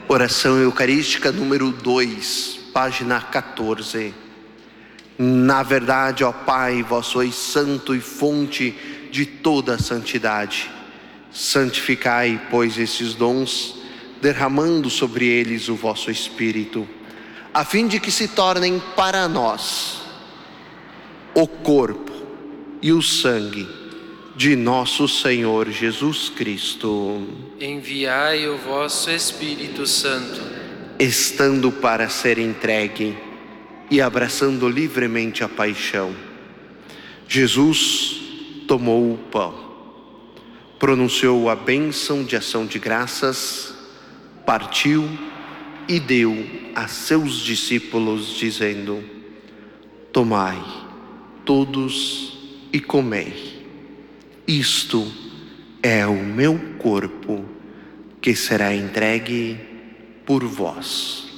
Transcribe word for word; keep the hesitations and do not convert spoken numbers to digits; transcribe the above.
Oração Eucarística número dois, página quatorze. Na verdade, ó Pai, vós sois santo e fonte de toda a santidade. Santificai, pois, esses dons, derramando sobre eles o vosso Espírito, a fim de que se tornem para nós o corpo e o sangue de nosso Senhor Jesus Cristo. Enviai o vosso Espírito Santo, estando para ser entregue e abraçando livremente a paixão, Jesus tomou o pão, pronunciou a bênção de ação de graças, partiu e deu a seus discípulos, dizendo: tomai todos e comei. Isto é o meu corpo, que será entregue por vós.